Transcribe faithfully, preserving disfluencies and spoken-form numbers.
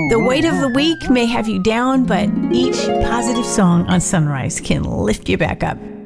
The weight of the week may have you down, but each positive song on Sunrise can lift you back up.